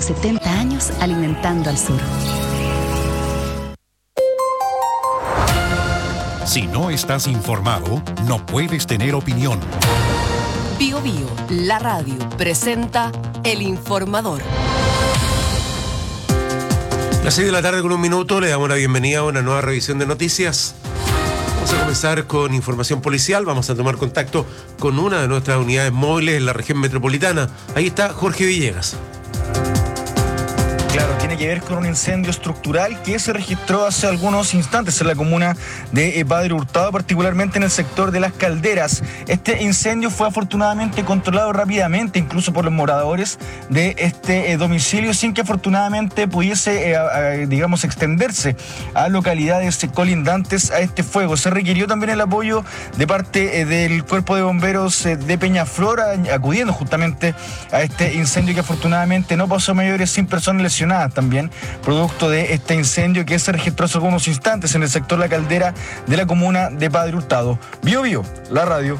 70 años alimentando al sur. Si no estás informado, no puedes tener opinión. Bío Bío, la radio, presenta El Informador. Las 6 de la tarde con un minuto, le damos la bienvenida a una nueva revisión de noticias. Vamos a comenzar con información policial. Vamos a tomar contacto con una de nuestras unidades móviles en la región metropolitana. Ahí está Jorge Villegas. Claro, tiene que ver con un incendio estructural que se registró hace algunos instantes en la comuna de Padre Hurtado, particularmente en el sector de Las Calderas. Este incendio fue afortunadamente controlado rápidamente, incluso por los moradores de este domicilio, sin que afortunadamente pudiese, extenderse a localidades colindantes a este fuego. Se requirió también el apoyo de parte del Cuerpo de Bomberos de Peñaflor, acudiendo justamente a este incendio que afortunadamente no pasó a mayores, sin personas lesionadas también, producto de este incendio que se registró hace algunos instantes en el sector La Caldera de la comuna de Padre Hurtado. Bío Bío, la radio.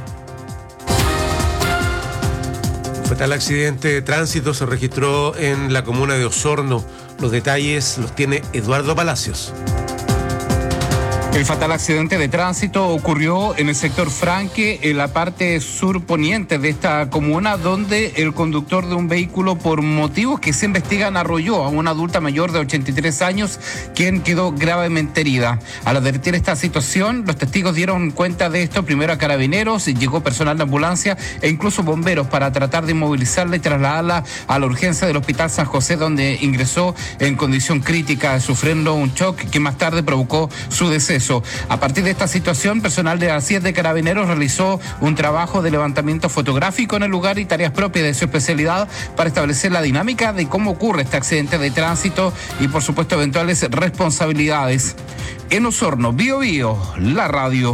Un fatal accidente de tránsito se registró en la comuna de Osorno. Los detalles los tiene Eduardo Palacios. El fatal accidente de tránsito ocurrió en el sector Franque, en la parte surponiente de esta comuna, donde el conductor de un vehículo, por motivos que se investigan, arrolló a una adulta mayor de 83 años, quien quedó gravemente herida. Al advertir esta situación, los testigos dieron cuenta de esto primero a carabineros, llegó personal de ambulancia e incluso bomberos para tratar de inmovilizarla y trasladarla a la urgencia del Hospital San José, donde ingresó en condición crítica, sufriendo un shock que más tarde provocó su deceso. A partir de esta situación, personal de ACIES de Carabineros realizó un trabajo de levantamiento fotográfico en el lugar y tareas propias de su especialidad para establecer la dinámica de cómo ocurre este accidente de tránsito y, por supuesto, eventuales responsabilidades. En Osorno, Bío Bío, la radio.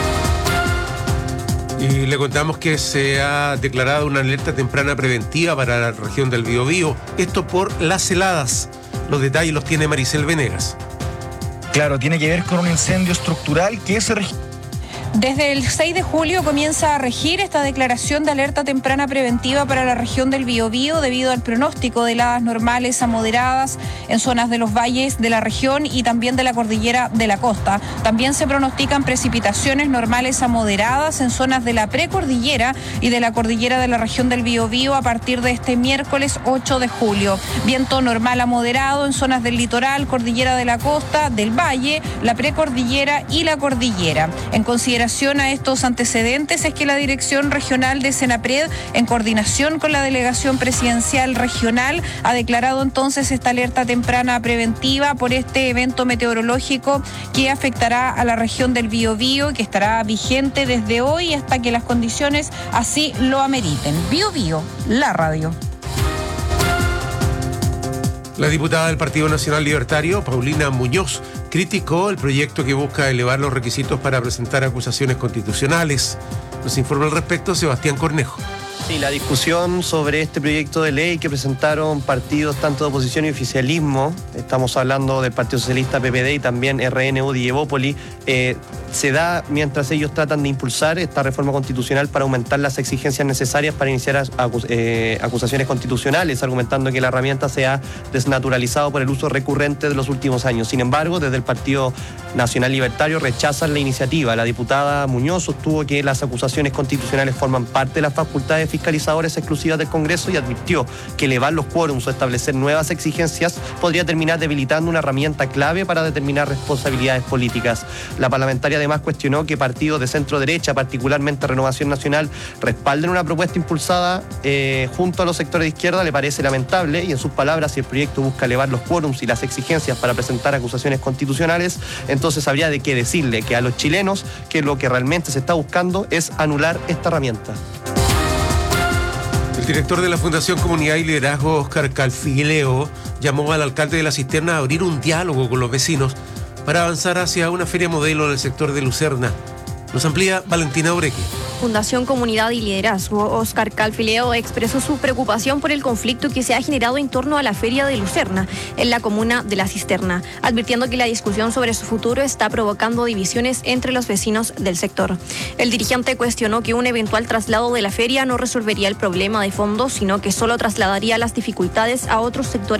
Y le contamos que se ha declarado una alerta temprana preventiva para la región del Biobío. Esto por las heladas. Los detalles los tiene Maricel Venegas. Claro, tiene que ver con un incendio estructural que se registró. Desde el 6 de julio comienza a regir esta declaración de alerta temprana preventiva para la región del Biobío debido al pronóstico de heladas normales a moderadas en zonas de los valles de la región y también de la cordillera de la costa. También se pronostican precipitaciones normales a moderadas en zonas de la precordillera y de la cordillera de la región del Biobío a partir de este miércoles 8 de julio. Viento normal a moderado en zonas del litoral, cordillera de la costa, del valle, la precordillera y la cordillera. En consideración a estos antecedentes es que la Dirección Regional de Senapred, en coordinación con la Delegación Presidencial Regional, ha declarado entonces esta alerta temprana preventiva por este evento meteorológico que afectará a la región del Biobío, que estará vigente desde hoy hasta que las condiciones así lo ameriten. Bío Bío, la radio. La diputada del Partido Nacional Libertario, Paulina Muñoz, criticó el proyecto que busca elevar los requisitos para presentar acusaciones constitucionales. Nos informa al respecto Sebastián Cornejo. Sí, la discusión sobre este proyecto de ley que presentaron partidos tanto de oposición y oficialismo, estamos hablando del Partido Socialista, PPD y también RN, UDI y Evópoli, se da mientras ellos tratan de impulsar esta reforma constitucional para aumentar las exigencias necesarias para iniciar acusaciones constitucionales, argumentando que la herramienta se ha desnaturalizado por el uso recurrente de los últimos años. Sin embargo, desde el Partido Nacional Libertario rechazan la iniciativa. La diputada Muñoz sostuvo que las acusaciones constitucionales forman parte de las facultades fiscalizadores exclusivas del Congreso y advirtió que elevar los quórums o establecer nuevas exigencias podría terminar debilitando una herramienta clave para determinar responsabilidades políticas. La parlamentaria además cuestionó que partidos de centro derecha, particularmente Renovación Nacional, respalden una propuesta impulsada junto a los sectores de izquierda. Le parece lamentable y, en sus palabras, si el proyecto busca elevar los quórums y las exigencias para presentar acusaciones constitucionales, entonces habría de que decirle que a los chilenos que lo que realmente se está buscando es anular esta herramienta. El director de la Fundación Comunidad y Liderazgo, Óscar Calfileo, llamó al alcalde de La Cisterna a abrir un diálogo con los vecinos para avanzar hacia una feria modelo del sector de Lucerna. Nos amplía Valentina Ureque. Fundación Comunidad y Liderazgo, Óscar Calfileo, expresó su preocupación por el conflicto que se ha generado en torno a la feria de Lucerna, en la comuna de La Cisterna, advirtiendo que la discusión sobre su futuro está provocando divisiones entre los vecinos del sector. El dirigente cuestionó que un eventual traslado de la feria no resolvería el problema de fondo, sino que solo trasladaría las dificultades a otros sectores